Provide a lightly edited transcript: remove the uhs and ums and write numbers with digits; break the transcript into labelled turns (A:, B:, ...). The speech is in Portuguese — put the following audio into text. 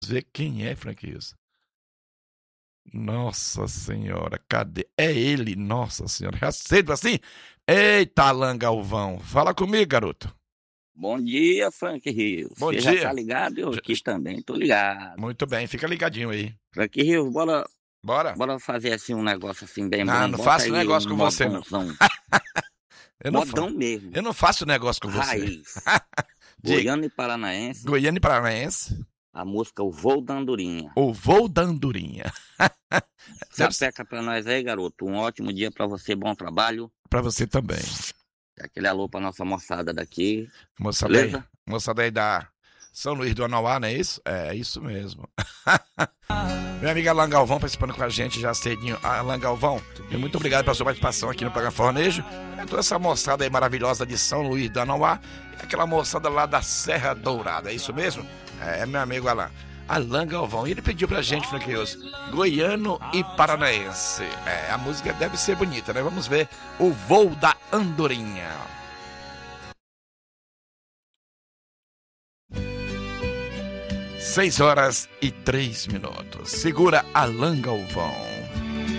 A: ver quem é, Franqueza. Nossa senhora, cadê? É ele, nossa senhora. Já cedo assim? Eita, Alan Galvão. Fala comigo, garoto.
B: Bom dia, Frank Rios.
A: Bom
B: Você já tá
A: dia.
B: ligado? Eu
A: Já-
B: aqui também tô ligado.
A: Muito bem, fica ligadinho aí.
B: Frank Rios, bora,
A: Bora?
B: bora fazer assim um negócio assim bem
A: Não,
B: bom.
A: não
B: Bota
A: faço
B: aí
A: negócio
B: um
A: com você, não.
B: modãozão.
A: Eu não,
B: Modão
A: eu
B: mesmo.
A: não faço negócio com você.
B: Raiz.
A: Diga,
B: Goiano e Paranaense.
A: Goiânia e Paranaense,
B: A música O Voo da Andorinha.
A: o voo da andorinha. Deve ser
B: Sapeca pra nós aí, garoto. Um ótimo dia pra você, bom trabalho.
A: pra você também.
B: Aquele alô pra nossa moçada daqui.
A: Moçada
B: Beleza?
A: aí da São Luís do Anauá, não é isso? É isso mesmo. Meu amigo Alan Galvão participando com a gente já cedinho. Alan Galvão, muito obrigado pela sua participação aqui no programa Fornejo. É toda essa moçada aí maravilhosa de São Luís do Anauá e aquela moçada lá da Serra Dourada, é isso mesmo? É meu amigo Alan Galvão. E ele pediu pra gente, Franqueoso, goiano e paranaense. A música deve ser bonita, né? Vamos ver o voo da andorinha. 6 horas e 3 minutos. Segura Alan Galvão.